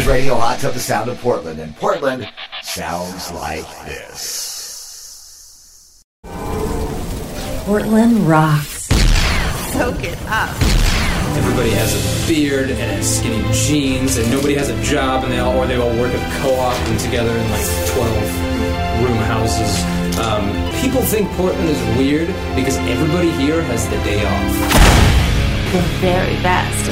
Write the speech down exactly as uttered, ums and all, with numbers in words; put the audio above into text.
Radio Hot Tub, the sound of Portland. And Portland sounds like this. Portland rocks. Soak it up. Everybody has a beard and has skinny jeans, and nobody has a job, and they all or they all work at co-op and together in like twelve room houses. Um, people think Portland is weird because everybody here has the day off. The very best